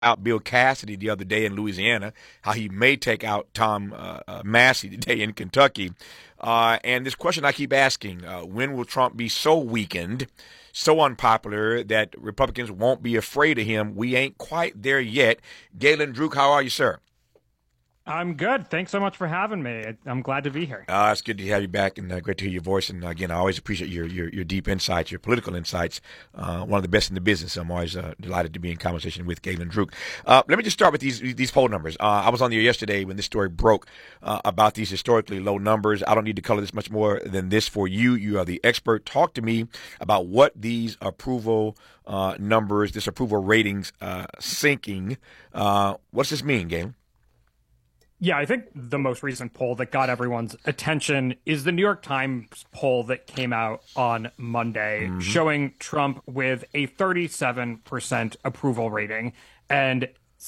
out Bill Cassidy the other day in Louisiana, how he may take out Tom Massey today in Kentucky. And this question I keep asking, when will Trump be so weakened, so unpopular that Republicans won't be afraid of him? We ain't quite there yet. Galen Druk, how are you, sir? I'm good. Thanks so much for having me. I'm glad to be here. It's good to have you back, and great to hear your voice. And again, I always appreciate your deep insights, your political insights. One of the best in the business. I'm always delighted to be in conversation with Galen Druk. Let me just start with these poll numbers. I was on the air yesterday when this story broke about these historically low numbers. I don't need to color this much more than this for you. You are the expert. Talk to me about what these approval numbers, this approval ratings sinking. What's this mean, Galen? Yeah, I think the most recent poll that got everyone's attention is the New York Times poll that came out on Monday, showing Trump with a 37% approval rating and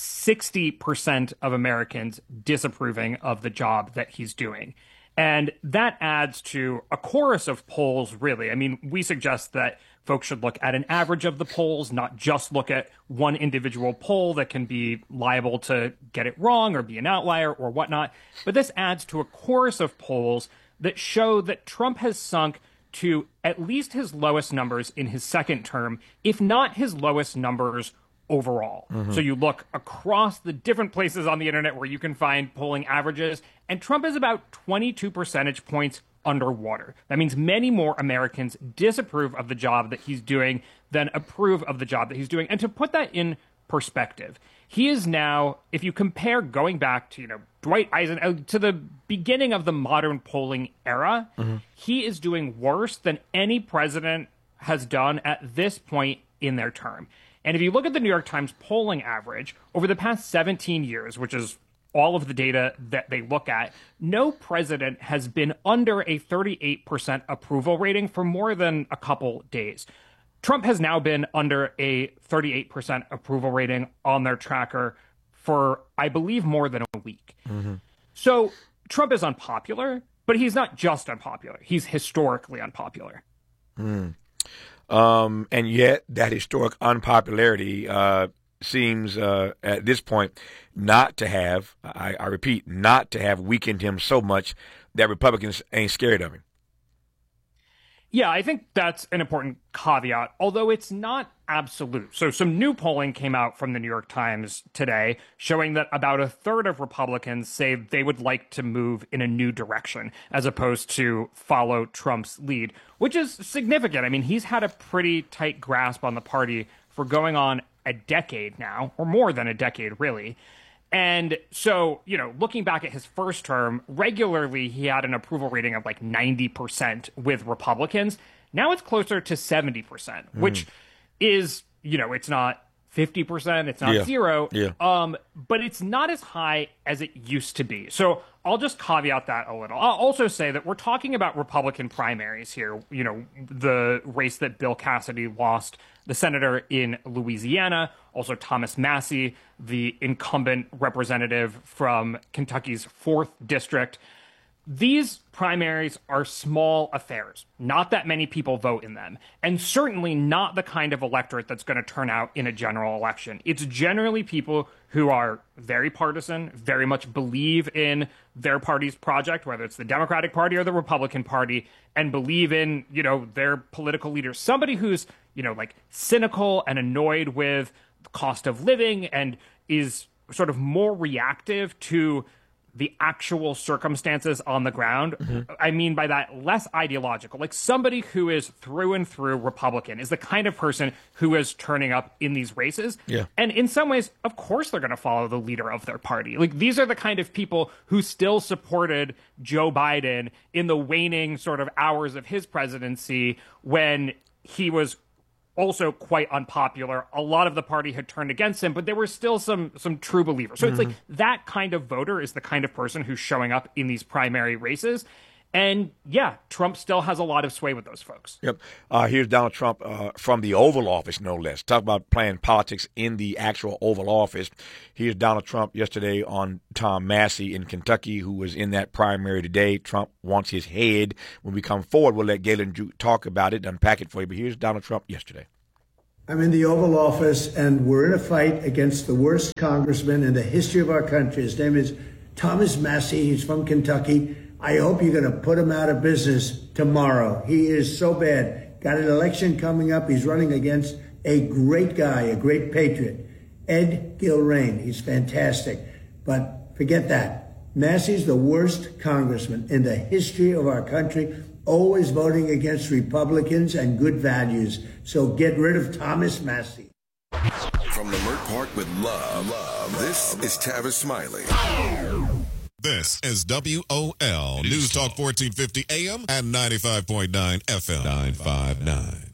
60% of Americans disapproving of the job that he's doing. And that adds to a chorus of polls, really. I mean, we suggest that folks should look at an average of the polls, not just look at one individual poll that can be liable to get it wrong or be an outlier or whatnot. But this adds to a chorus of polls that show that Trump has sunk to at least his lowest numbers in his second term, if not his lowest numbers overall. So you look across the different places on the internet where you can find polling averages, and Trump is about 22 percentage points underwater. That means many more Americans disapprove of the job that he's doing than approve of the job that he's doing. And to put that in perspective, he is now, if you compare going back to, Dwight Eisenhower, to the beginning of the modern polling era, he is doing worse than any president has done at this point in their term. And if you look at the New York Times polling average over the past 17 years, which is all of the data that they look at, no president has been under a 38% approval rating for more than a couple days. Trump has now been under a 38% approval rating on their tracker for, I believe, more than a week. So Trump is unpopular, but he's not just unpopular. He's historically unpopular. And yet that historic unpopularity seems at this point not to have, I repeat, not to have weakened him so much that Republicans ain't scared of him. Yeah, I think that's an important caveat, although it's not absolute. So some new polling came out from the New York Times today showing that about a third of Republicans say they would like to move in a new direction as opposed to follow Trump's lead, which is significant. I mean, he's had a pretty tight grasp on the party for going on a decade now, or more than a decade, really. And so, looking back at his first term, regularly he had an approval rating of like 90% with Republicans. Now it's closer to 70%, which is, it's not 50%, it's not zero, but it's not as high as it used to be. So I'll just caveat that a little. I'll also say that we're talking about Republican primaries here, the race that Bill Cassidy lost, the senator in Louisiana, also Thomas Massey, the incumbent representative from Kentucky's 4th district. These primaries are small affairs. Not that many people vote in them, and certainly not the kind of electorate that's going to turn out in a general election. It's generally people who are very partisan, very much believe in their party's project, whether it's the Democratic Party or the Republican Party, and believe in, their political leaders. Somebody who's, like cynical and annoyed with the cost of living and is sort of more reactive to the actual circumstances on the ground. I mean by that, less ideological. Like somebody who is through and through Republican is the kind of person who is turning up in these races. And in some ways, of course, they're going to follow the leader of their party. Like these are the kind of people who still supported Joe Biden in the waning sort of hours of his presidency when he was also quite unpopular. A lot of the party had turned against him, but there were still some true believers. So it's like that kind of voter is the kind of person who's showing up in these primary races. And yeah, Trump still has a lot of sway with those folks. Here's Donald Trump from the Oval Office, no less. Talk about playing politics in the actual Oval Office. Here's Donald Trump yesterday on Tom Massey in Kentucky, who was in that primary today. Trump wants his head. When we come forward, we'll let Galen talk about it, unpack it for you. But here's Donald Trump yesterday. I'm in the Oval Office, and we're in a fight against the worst congressman in the history of our country. His name is Thomas Massie. He's from Kentucky. I hope you're going to put him out of business tomorrow. He is so bad. Got an election coming up. He's running against a great guy, a great patriot, Ed Gilrain. He's fantastic. But forget that. Massie's the worst congressman in the history of our country, always voting against Republicans and good values. So get rid of Thomas Massie. From Leimert Park with love, this is Tavis Smiley. This is WOL News Talk 1450 AM and 95.9 FM 959.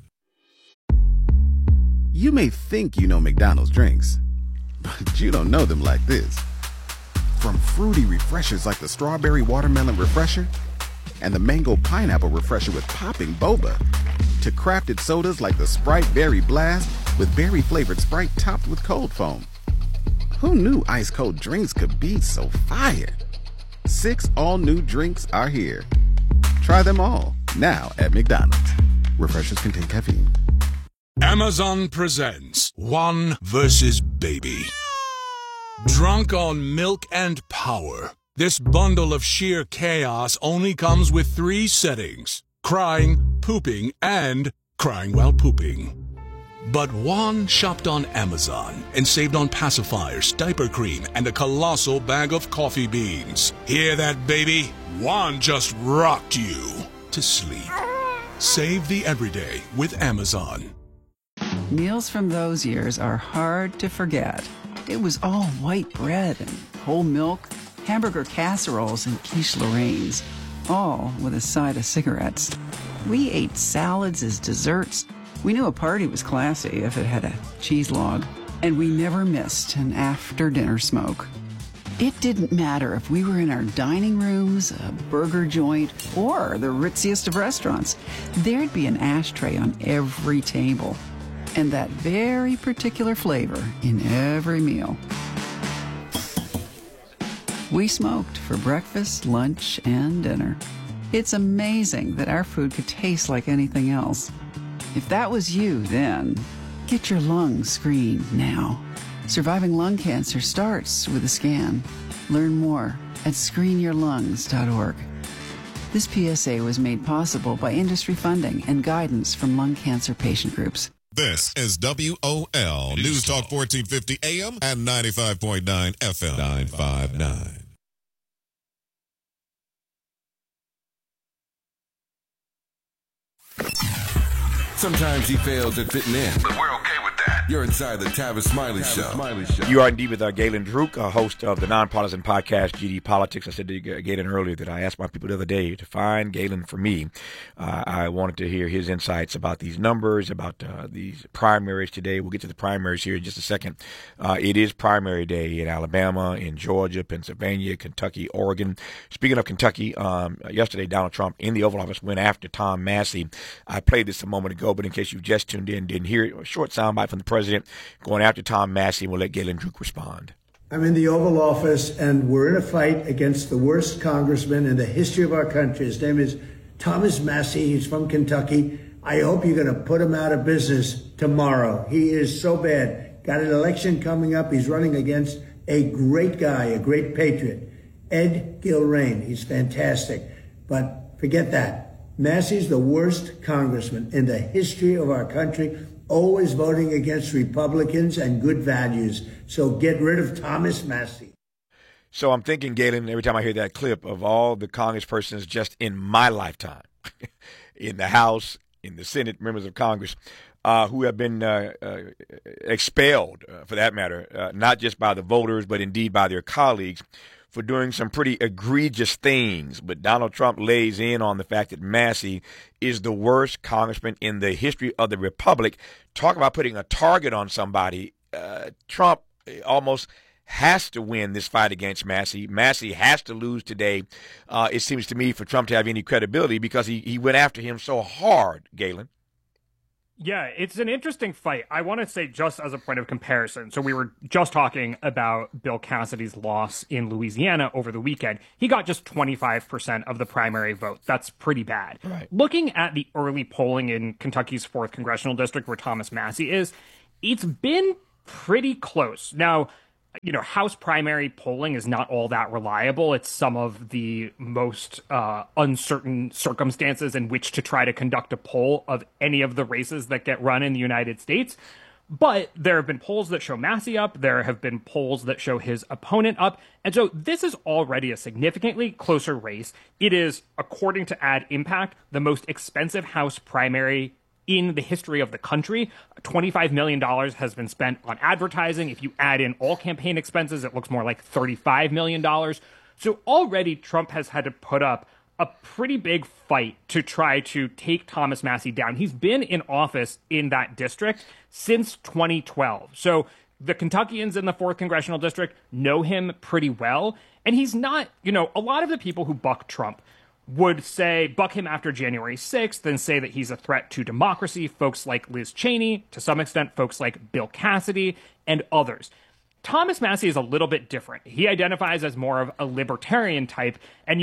You may think you know McDonald's drinks, but you don't know them like this. From fruity refreshers like the Strawberry Watermelon Refresher and the Mango Pineapple Refresher with popping boba, to crafted sodas like the Sprite Berry Blast with berry-flavored Sprite topped with cold foam. Who knew ice-cold drinks could be so fire? 6 all-new drinks are here. Try them all, now at McDonald's. Refreshers contain caffeine. Amazon presents One vs. Baby. Drunk on milk and power, this bundle of sheer chaos only comes with 3 settings: crying, pooping, and crying while pooping. But Juan shopped on Amazon and saved on pacifiers, diaper cream, and a colossal bag of coffee beans. Hear that, baby? Juan just rocked you to sleep. Save the everyday with Amazon. Meals from those years are hard to forget. It was all white bread and whole milk, hamburger casseroles and quiche Lorraines, all with a side of cigarettes. We ate salads as desserts. We knew a party was classy if it had a cheese log, and we never missed an after-dinner smoke. It didn't matter if we were in our dining rooms, a burger joint, or the ritziest of restaurants. There'd be an ashtray on every table, and that very particular flavor in every meal. We smoked for breakfast, lunch, and dinner. It's amazing that our food could taste like anything else. If that was you then, get your lungs screened now. Surviving lung cancer starts with a scan. Learn more at screenyourlungs.org. This PSA was made possible by industry funding and guidance from lung cancer patient groups. This is WOL News Talk 1450 AM and 95.9 FM 959. Sometimes he fails at fitting in, but we're okay with that. You're inside the Tavis Smiley Show. You are indeed with Galen Druk, host of the nonpartisan podcast GD Politics. I said to Galen earlier that I asked my people the other day to find Galen for me. I wanted to hear his insights about these numbers, about these primaries today. We'll get to the primaries here in just a second. It is primary day in Alabama, in Georgia, Pennsylvania, Kentucky, Oregon. Speaking of Kentucky, yesterday Donald Trump in the Oval Office went after Tom Massie. I played this a moment ago, but in case you just tuned in, didn't hear it, a short soundbite from the president going after Tom Massie. We'll let Galen Druk respond. I'm in the Oval Office, and we're in a fight against the worst congressman in the history of our country. His name is Thomas Massie. He's from Kentucky. I hope you're going to put him out of business tomorrow. He is so bad. Got an election coming up. He's running against a great guy, a great patriot, Ed Gilrain. He's fantastic. But forget that. Massie's the worst congressman in the history of our country, always voting against Republicans and good values. So get rid of Thomas Massie. So I'm thinking, Galen, every time I hear that clip, of all the congresspersons just in my lifetime, in the House, in the Senate, members of Congress, who have been expelled, for that matter, not just by the voters, but indeed by their colleagues, for doing some pretty egregious things. But Donald Trump lays in on the fact that Massie is the worst congressman in the history of the republic. Talk about putting a target on somebody. Trump almost has to win this fight against Massie. Massie has to lose today, it seems to me, for Trump to have any credibility, because he went after him so hard, Galen. Yeah, it's an interesting fight. I want to say, just as a point of comparison, so we were just talking about Bill Cassidy's loss in Louisiana over the weekend. He got just 25% of the primary vote. That's pretty bad. Right. Looking at the early polling in Kentucky's 4th congressional district, where Thomas Massie is, it's been pretty close. Now, House primary polling is not all that reliable. It's some of the most uncertain circumstances in which to try to conduct a poll of any of the races that get run in the United States. But there have been polls that show Massie up. There have been polls that show his opponent up. And so this is already a significantly closer race. It is, according to Ad Impact, the most expensive House primary in the history of the country. $25 million has been spent on advertising. If you add in all campaign expenses, it looks more like $35 million. So already Trump has had to put up a pretty big fight to try to take Thomas Massie down. He's been in office in that district since 2012. So the Kentuckians in the 4th congressional district know him pretty well. And he's not, a lot of the people who buck Trump would buck him after January 6th and say that he's a threat to democracy. Folks like Liz Cheney, to some extent, folks like Bill Cassidy, and others. Thomas Massie is a little bit different. He identifies as more of a libertarian type. And,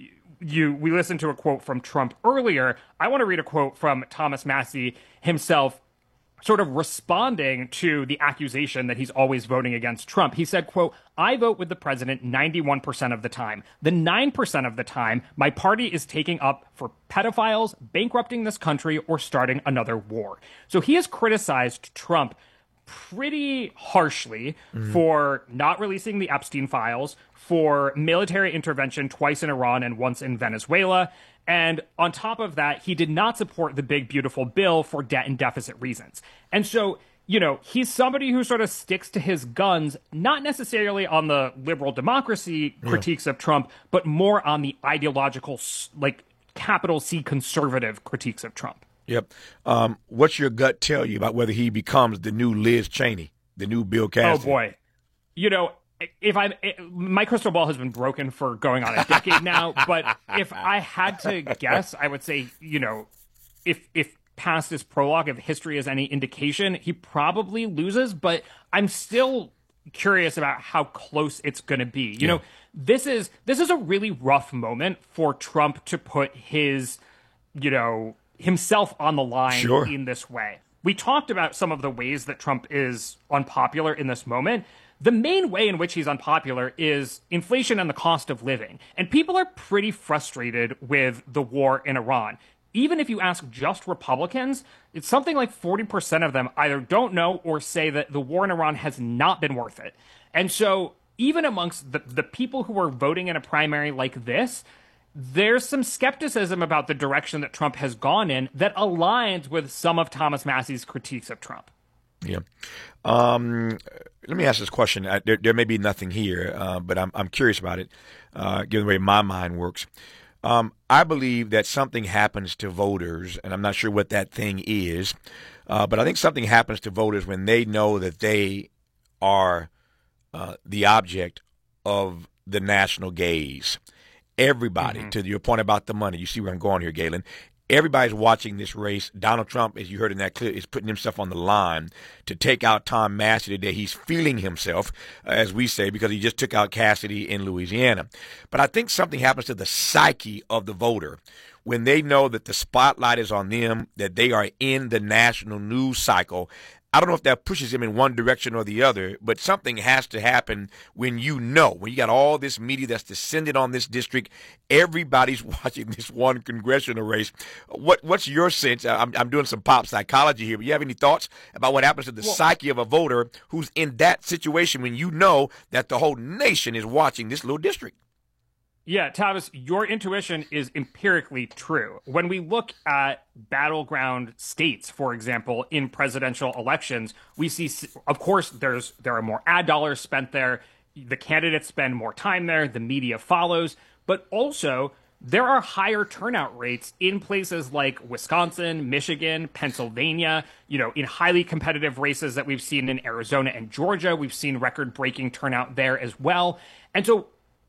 we listened to a quote from Trump earlier. I want to read a quote from Thomas Massie himself, sort of responding to the accusation that he's always voting against Trump. He said, quote, "I vote with the president 91% of the time. The 9% of the time, my party is taking up for pedophiles, bankrupting this country, or starting another war." So he has criticized Trump pretty harshly for not releasing the Epstein files, for military intervention twice in Iran and once in Venezuela. And on top of that, he did not support the big, beautiful bill for debt and deficit reasons. And so, he's somebody who sort of sticks to his guns, not necessarily on the liberal democracy critiques of Trump, but more on the ideological, capital C conservative critiques of Trump. Yep. What's your gut tell you about whether he becomes the new Liz Cheney, the new Bill Cassidy? Oh, boy. My crystal ball has been broken for going on a decade now, but if I had to guess, I would say, if past his prologue, if history is any indication, he probably loses, but I'm still curious about how close it's going to be. This is a really rough moment for Trump to put his, himself on the line in this way. We talked about some of the ways that Trump is unpopular in this moment. The main way in which he's unpopular is inflation and the cost of living. And people are pretty frustrated with the war in Iran. Even if you ask just Republicans, it's something like 40% of them either don't know or say that the war in Iran has not been worth it. And so even amongst the people who are voting in a primary like this, there's some skepticism about the direction that Trump has gone in that aligns with some of Thomas Massie's critiques of Trump. Yeah. Let me ask this question. There may be nothing here, but I'm curious about it, given the way my mind works. I believe that something happens to voters, and I'm not sure what that thing is, but I think something happens to voters when they know that they are the object of the national gaze. Everybody, to your point about the money, you see where I'm going here, Galen. Everybody's watching this race. Donald Trump, as you heard in that clip, is putting himself on the line to take out Tom Massie today. He's feeling himself, as we say, because he just took out Cassidy in Louisiana. But I think something happens to the psyche of the voter when they know that the spotlight is on them, that they are in the national news cycle. I don't know if that pushes him in one direction or the other, but something has to happen when you got all this media that's descended on this district, everybody's watching this one congressional race. What's your sense? I'm doing some pop psychology here, but you have any thoughts about what happens to the psyche of a voter who's in that situation when you know that the whole nation is watching this little district? Yeah, Tavis, your intuition is empirically true. When we look at battleground states, for example, in presidential elections, we see, of course, there are more ad dollars spent there. The candidates spend more time there. The media follows. But also, there are higher turnout rates in places like Wisconsin, Michigan, Pennsylvania, in highly competitive races that we've seen in Arizona and Georgia. We've seen record-breaking turnout there as well. And so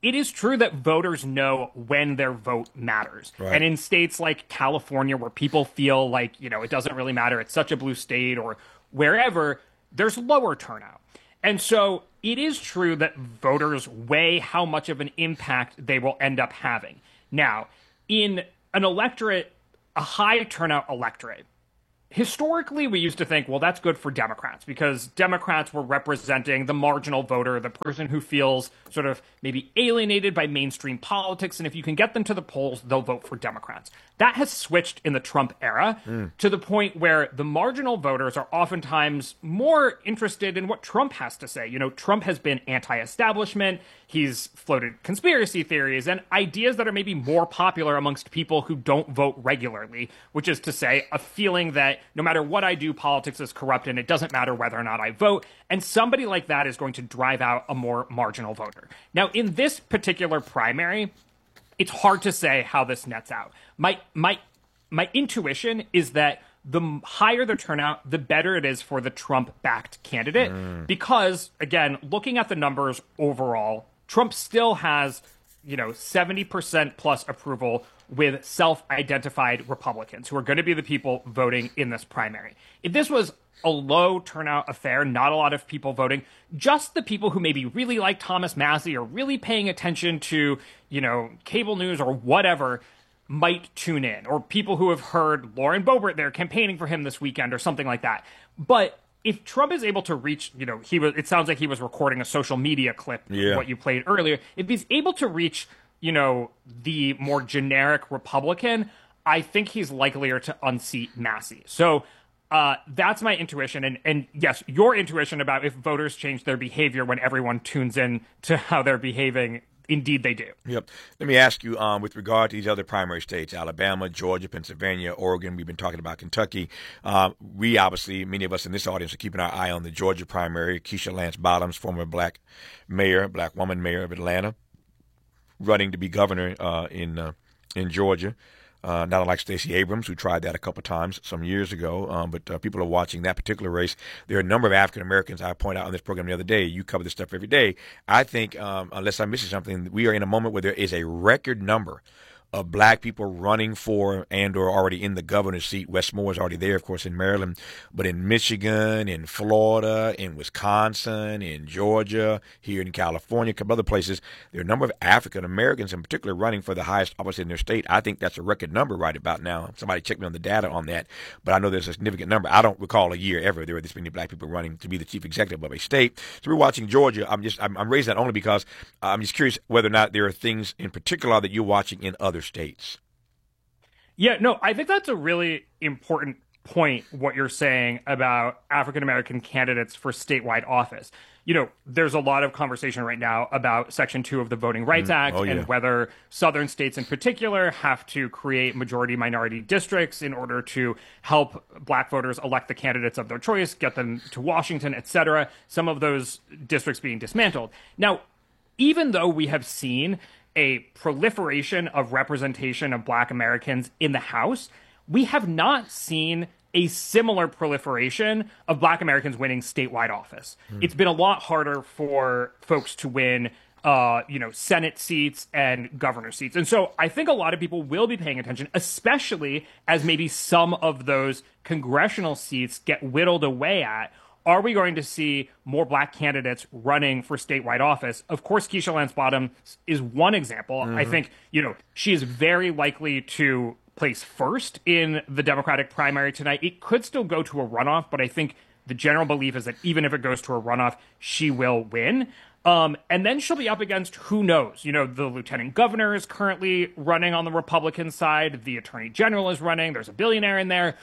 it is true that voters know when their vote matters. Right. And in states like California, where people feel like, it doesn't really matter, it's such a blue state, or wherever, there's lower turnout. And so it is true that voters weigh how much of an impact they will end up having. Now, in an electorate, a high turnout electorate, historically, we used to think, well, that's good for Democrats because Democrats were representing the marginal voter, the person who feels sort of maybe alienated by mainstream politics. And if you can get them to the polls, they'll vote for Democrats. That has switched in the Trump era to the point where the marginal voters are oftentimes more interested in what Trump has to say. Trump has been anti-establishment. He's floated conspiracy theories and ideas that are maybe more popular amongst people who don't vote regularly, which is to say a feeling that no matter what I do, politics is corrupt and it doesn't matter whether or not I vote. And somebody like that is going to drive out a more marginal voter. Now, in this particular primary, it's hard to say how this nets out. My intuition is that the higher the turnout, the better it is for the Trump-backed candidate. Because, again, looking at the numbers overall, Trump still has, 70% plus approval with self-identified Republicans who are going to be the people voting in this primary. If this was a low turnout affair, not a lot of people voting, just the people who maybe really like Thomas Massie or really paying attention to, cable news or whatever might tune in, or people who have heard Lauren Boebert there campaigning for him this weekend or something like that. But if Trump is able to reach, it sounds like he was recording a social media clip, what you played earlier. If he's able to reach, the more generic Republican, I think he's likelier to unseat Massie. So that's my intuition. And yes, your intuition about if voters change their behavior when everyone tunes in to how they're behaving, indeed they do. Yep. Let me ask you, with regard to these other primary states, Alabama, Georgia, Pennsylvania, Oregon, we've been talking about Kentucky. We obviously, many of us in this audience are keeping our eye on the Georgia primary. Keisha Lance Bottoms, former black woman mayor of Atlanta, running to be governor in Georgia. Not unlike Stacey Abrams, who tried that a couple times some years ago. But people are watching that particular race. There are a number of African Americans I point out on this program the other day. You cover this stuff every day. I think, unless I'm missing something, we are in a moment where there is a record number of black people running for and or already in the governor's seat. Wes Moore is already there, of course, in Maryland, but in Michigan, in Florida, in Wisconsin, in Georgia, here in California, a couple other places, there are a number of African Americans in particular running for the highest office in their state. I think that's a record number right about now. Somebody check me on the data on that, but I know there's a significant number. I don't recall a year ever there were this many black people running to be the chief executive of a state. So we're watching Georgia. I'm raising that only because I'm just curious whether or not there are things in particular that you're watching in other states. Yeah, no, I think that's a really important point, what you're saying about African-American candidates for statewide office. There's a lot of conversation right now about Section 2 of the Voting Rights Act and whether southern states in particular have to create majority-minority districts in order to help black voters elect the candidates of their choice, get them to Washington, etc. Some of those districts being dismantled. Now, even though we have seen a proliferation of representation of black Americans in the House, we have not seen a similar proliferation of black Americans winning statewide office. It's been a lot harder for folks to win, Senate seats and governor seats. And so I think a lot of people will be paying attention, especially as maybe some of those congressional seats get whittled away at. Are we going to see more black candidates running for statewide office? Of course, Keisha Lance Bottoms is one example. I think, she is very likely to place first in the Democratic primary tonight. It could still go to a runoff, but I think the general belief is that even if it goes to a runoff, she will win. And then she'll be up against, who knows? The lieutenant governor is currently running on the Republican side. The attorney general is running. There's a billionaire in there.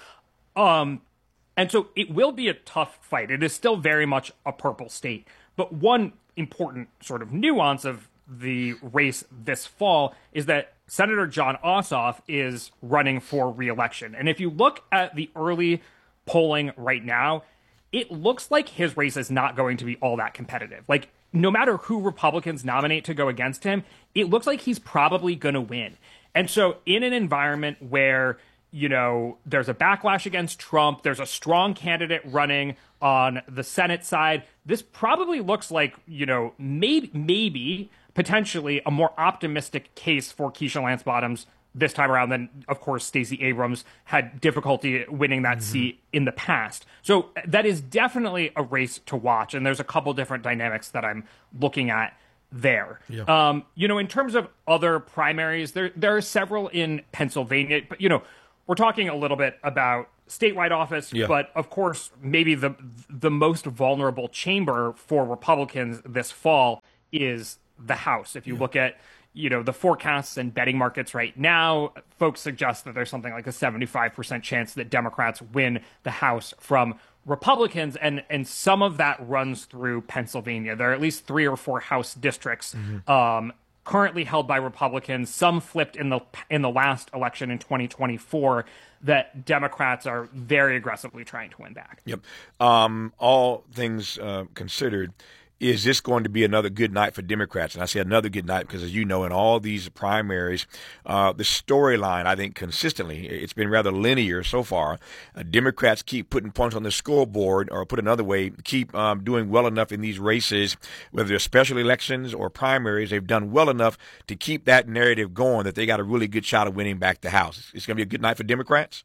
And so it will be a tough fight. It is still very much a purple state. But one important sort of nuance of the race this fall is that Senator Jon Ossoff is running for re-election. And if you look at the early polling right now, it looks like his race is not going to be all that competitive. Like, no matter who Republicans nominate to go against him, it looks like he's probably going to win. And so in an environment where there's a backlash against Trump, there's a strong candidate running on the Senate side, this probably looks like, maybe potentially a more optimistic case for Keisha Lance Bottoms this time around than, of course, Stacey Abrams had difficulty winning that seat in the past. So that is definitely a race to watch, and there's a couple different dynamics that I'm looking at there. Yeah. In terms of other primaries, there are several in Pennsylvania, but, we're talking a little bit about statewide office, but of course, maybe the most vulnerable chamber for Republicans this fall is the House. If you look at the forecasts and betting markets right now, folks suggest that there's something like a 75% chance that Democrats win the House from Republicans, and some of that runs through Pennsylvania. There are at least 3 or 4 House districts currently held by Republicans. Some flipped in the last election in 2024 that Democrats are very aggressively trying to win back. Yep. All things considered, is this going to be another good night for Democrats? And I say another good night because, as you know, in all these primaries, the storyline, I think, consistently, it's been rather linear so far. Democrats keep putting points on the scoreboard, or put another way, keep doing well enough in these races, whether they're special elections or primaries. They've done well enough to keep that narrative going that they got a really good shot of winning back the House. It's going to be a good night for Democrats?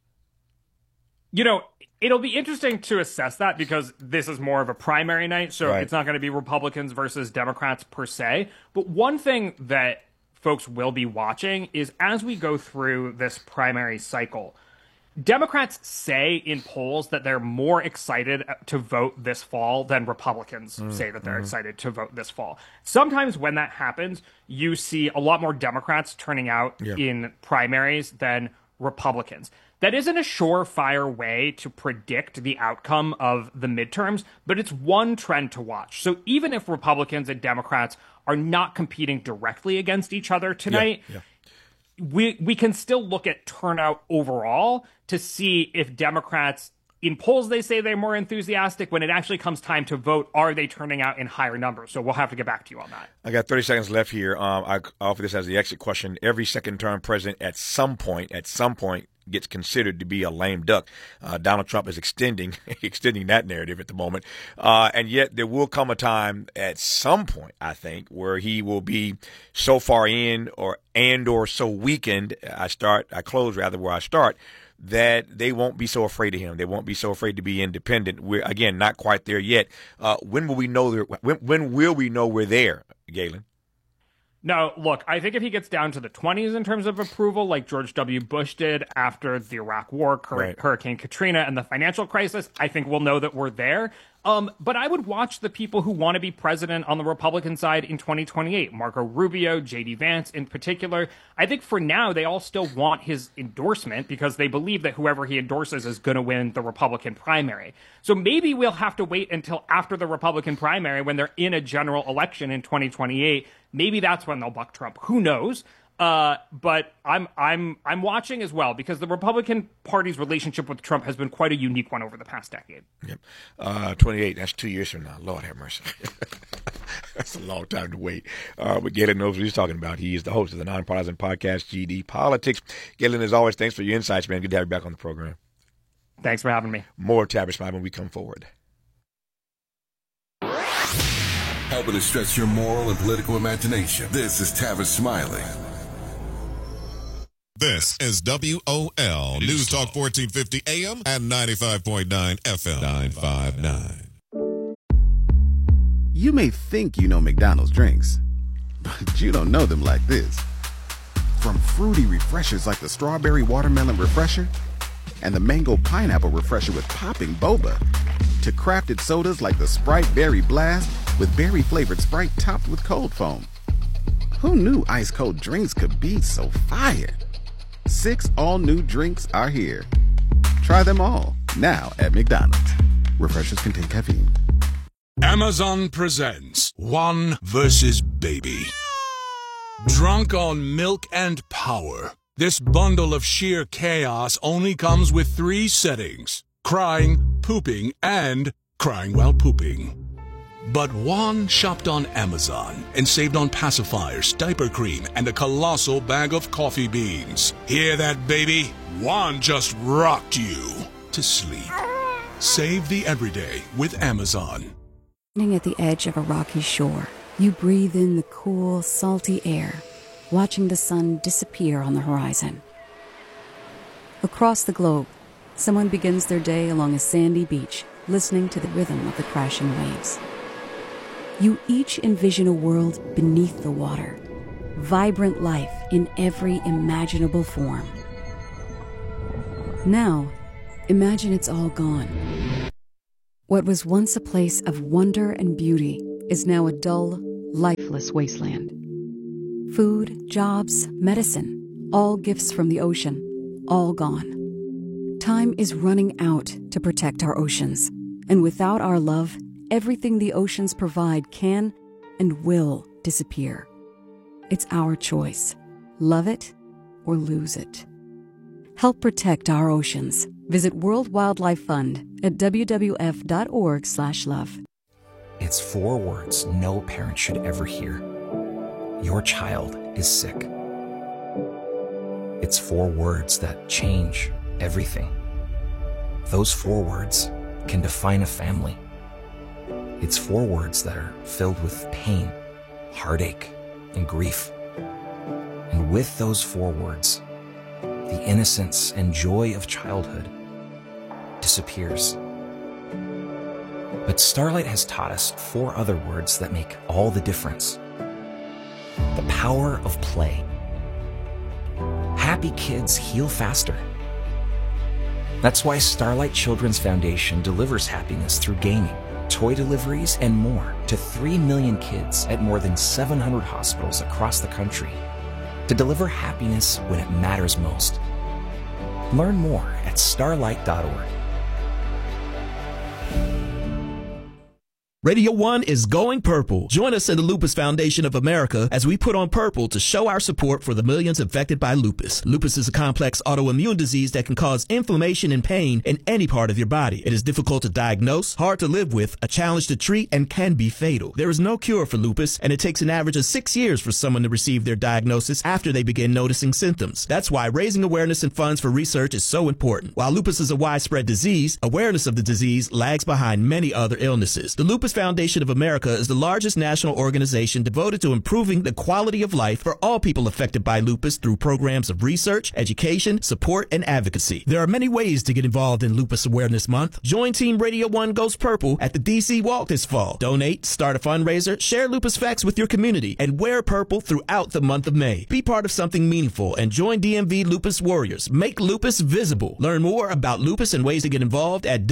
It'll be interesting to assess that because this is more of a primary night, so It's not going to be Republicans versus Democrats per se. But one thing that folks will be watching is as we go through this primary cycle, Democrats say in polls that they're more excited to vote this fall than Republicans say that they're excited to vote this fall. Sometimes when that happens, you see a lot more Democrats turning out in primaries than Republicans. That isn't a surefire way to predict the outcome of the midterms, but it's one trend to watch. So even if Republicans and Democrats are not competing directly against each other tonight, we can still look at turnout overall to see if Democrats, in polls they say they're more enthusiastic, when it actually comes time to vote, are they turning out in higher numbers? So we'll have to get back to you on that. I got 30 seconds left here. I offer this as the exit question. Every second-term president at some point, gets considered to be a lame duck. Donald Trump is extending that narrative at the moment. And yet there will come a time at some point, I think, where he will be so far in or so weakened, I close where I start, that they won't be so afraid of him. They won't be so afraid to be independent. We're, again, not quite there yet. When will we know when will we know we're there, Galen? No, look, I think if he gets down to the 20s in terms of approval, like George W. Bush did after the Iraq War, Hurricane Katrina, and the financial crisis, I think we'll know that we're there. But I would watch the people who want to be president on the Republican side in 2028. Marco Rubio, J.D. Vance in particular. I think for now, they all still want his endorsement because they believe that whoever he endorses is going to win the Republican primary. So maybe we'll have to wait until after the Republican primary when they're in a general election in 2028. Maybe that's when they'll buck Trump. Who knows? But I'm watching as well because the Republican Party's relationship with Trump has been quite a unique one over the past decade. Yep. 28, that's 2 years from now. Lord have mercy. That's a long time to wait. But Galen knows what he's talking about. He is the host of the nonpartisan podcast, GD Politics. Galen, as always, thanks for your insights, man. Good to have you back on the program. Thanks for having me. More Tavis Smiley when we come forward. Helping to stretch your moral and political imagination. This is Tavis Smiley. This is WOL News Talk 1450 AM and 95.9 FM. 959. You may think you know McDonald's drinks, but you don't know them like this. From fruity refreshers like the Strawberry Watermelon Refresher and the Mango Pineapple Refresher with popping boba, to crafted sodas like the Sprite Berry Blast with berry-flavored Sprite topped with cold foam. Who knew ice-cold drinks could be so fire? 6 all-new drinks are here. Try them all, now at McDonald's. Refreshers contain caffeine. Amazon presents One vs. Baby. Drunk on milk and power, this bundle of sheer chaos only comes with 3 settings: crying, pooping, and crying while pooping. But Juan shopped on Amazon and saved on pacifiers, diaper cream, and a colossal bag of coffee beans. Hear that, baby? Juan just rocked you to sleep. Save the everyday with Amazon. Standing at the edge of a rocky shore, you breathe in the cool, salty air, watching the sun disappear on the horizon. Across the globe, someone begins their day along a sandy beach, listening to the rhythm of the crashing waves. You each envision a world beneath the water, vibrant life in every imaginable form. Now, imagine it's all gone. What was once a place of wonder and beauty is now a dull, lifeless wasteland. Food, jobs, medicine, all gifts from the ocean, all gone. Time is running out to protect our oceans, and without our love, everything the oceans provide can and will disappear. It's our choice. Love it or lose it. Help protect our oceans. Visit World Wildlife Fund at wwf.org/love. It's 4 words no parent should ever hear. Your child is sick. It's 4 words that change everything. Those 4 words can define a family. It's 4 words that are filled with pain, heartache, and grief. And with those 4 words, the innocence and joy of childhood disappears. But Starlight has taught us 4 other words that make all the difference. The power of play. Happy kids heal faster. That's why Starlight Children's Foundation delivers happiness through gaming, toy deliveries, and more to 3 million kids at more than 700 hospitals across the country to deliver happiness when it matters most. Learn more at starlight.org. Radio 1 is going purple. Join us in the Lupus Foundation of America as we put on purple to show our support for the millions affected by lupus. Lupus is a complex autoimmune disease that can cause inflammation and pain in any part of your body. It is difficult to diagnose, hard to live with, a challenge to treat, and can be fatal. There is no cure for lupus, and it takes an average of 6 years for someone to receive their diagnosis after they begin noticing symptoms. That's why raising awareness and funds for research is so important. While lupus is a widespread disease, awareness of the disease lags behind many other illnesses. The Lupus Foundation of America is the largest national organization devoted to improving the quality of life for all people affected by lupus through programs of research, education, support, and advocacy. There are many ways to get involved in Lupus Awareness Month. Join Team Radio 1 Goes Purple at the DC Walk this fall. Donate, start a fundraiser, share lupus facts with your community, and wear purple throughout the month of May. Be part of something meaningful and join DMV Lupus Warriors. Make lupus visible. Learn more about lupus and ways to get involved at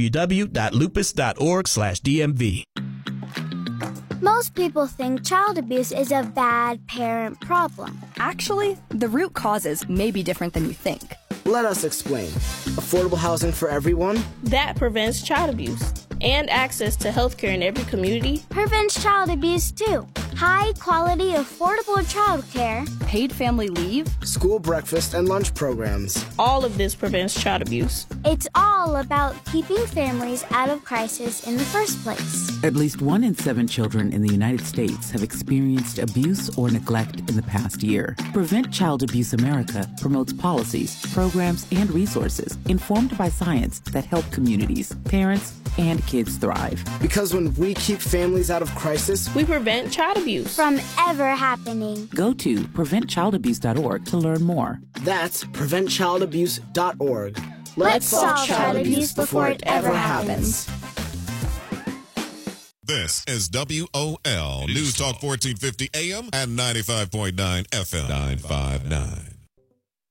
www.lupus.org/DMV. Most people think child abuse is a bad parent problem. Actually, the root causes may be different than you think. Let us explain. Affordable housing for everyone? That prevents child abuse. And access to healthcare in every community prevents child abuse too. High quality, affordable childcare, paid family leave, school breakfast and lunch programs. All of this prevents child abuse. It's all about keeping families out of crisis in the first place. At least 1 in 7 children in the United States have experienced abuse or neglect in the past year. Prevent Child Abuse America promotes policies, programs, and resources informed by science that help communities, parents, and kids thrive. Because when we keep families out of crisis, we prevent child abuse from ever happening. Go to preventchildabuse.org to learn more. That's preventchildabuse.org. Let's solve child abuse before it ever happens. This is WOL News Talk 1450 AM and 95.9 FM. 959.